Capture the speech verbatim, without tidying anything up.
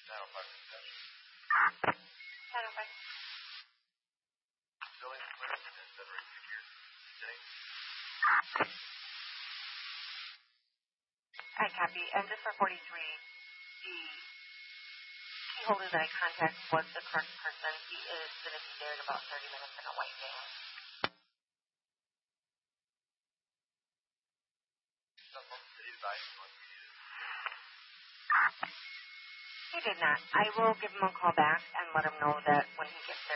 nine oh five discussion. ten oh five. Billing clerk and Federated Securities. Jenny? I copy. And just for forty-three, the key holder that I contacted was the correct person. He is going to be there in about thirty minutes in a white van. He did not. I will give him a call back and let him know that when he gets there,